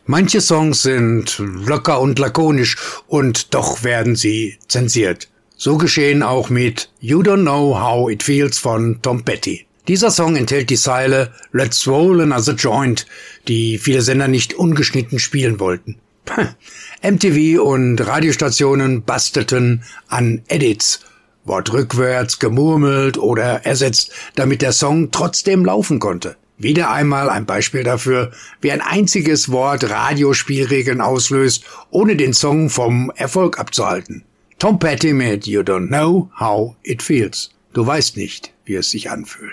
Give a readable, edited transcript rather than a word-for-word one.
Manche Songs sind locker und lakonisch und doch werden sie zensiert. So geschehen auch mit You Don't Know How It Feels von Tom Petty. Dieser Song enthält die Zeile Let's Roll Another Joint, die viele Sender nicht ungeschnitten spielen wollten. MTV und Radiostationen bastelten an Edits, wortrückwärts gemurmelt oder ersetzt, damit der Song trotzdem laufen konnte. Wieder einmal ein Beispiel dafür, wie ein einziges Wort Radiospielregeln auslöst, ohne den Song vom Erfolg abzuhalten. Tom Petty mit You Don't Know How It Feels. Du weißt nicht, wie es sich anfühlt.